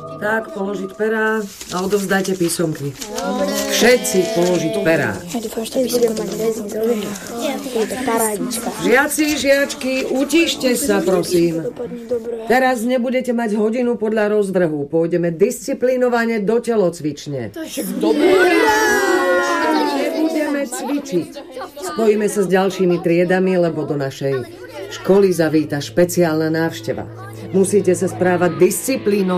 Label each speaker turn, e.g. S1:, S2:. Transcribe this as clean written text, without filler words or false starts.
S1: Tak, položiť perá a odovzdajte písomky. Všetci položiť perá. Žiaci, žiačky, utíšte sa, prosím. Teraz nebudete mať hodinu podľa rozvrhu. Pôjdeme disciplinovane do telocvične. Nebudeme cvičiť. Spojíme sa s ďalšími triedami, lebo do našej školy zavíta špeciálna návšteva. Musíte sa správať disciplínou.